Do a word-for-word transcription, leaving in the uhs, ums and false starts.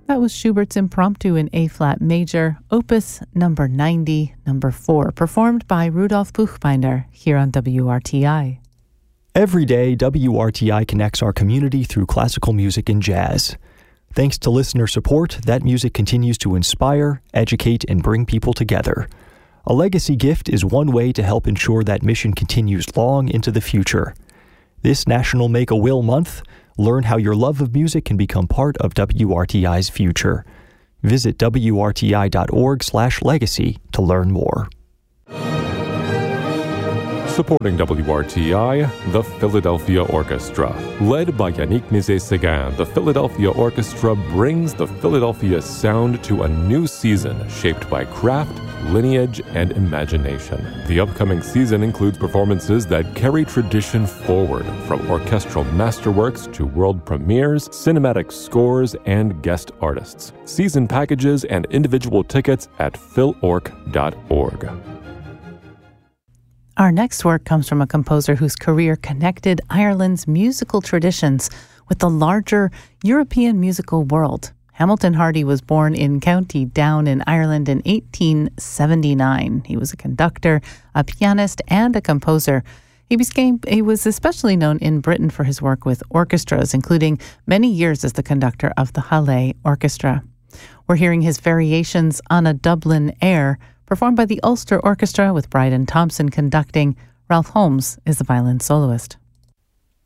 That was Schubert's Impromptu in A-flat major, opus number ninety, number four, performed by Rudolf Buchbinder here on W R T I. Every day, W R T I connects our community through classical music and jazz. Thanks to listener support, that music continues to inspire, educate, and bring people together. A legacy gift is one way to help ensure that mission continues long into the future. This National Make-A-Will Month, learn how your love of music can become part of W R T I's future. Visit W R T I dot org slash legacy to learn more. Supporting W R T I, the Philadelphia Orchestra. Led by Yannick Nézet-Séguin, the Philadelphia Orchestra brings the Philadelphia sound to a new season shaped by craft, lineage, and imagination. The upcoming season includes performances that carry tradition forward, from orchestral masterworks to world premieres, cinematic scores, and guest artists. Season packages and individual tickets at phil orc dot org. Our next work comes from a composer whose career connected Ireland's musical traditions with the larger European musical world. Hamilton Hardy was born in County Down in Ireland in eighteen seventy-nine. He was a conductor, a pianist, and a composer. He became, he was especially known in Britain for his work with orchestras, including many years as the conductor of the Halle Orchestra. We're hearing his variations on a Dublin air, performed by the Ulster Orchestra with Bryden Thompson conducting. Ralph Holmes is the violin soloist.